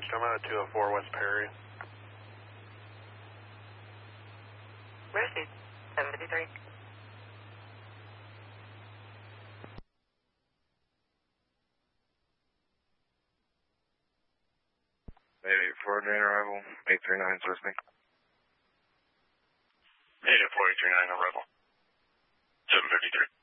coming out of 204 West Perry. Mercy, 753. Maybe 4 drain arrival, 839 source me. 84839 arrival, 753.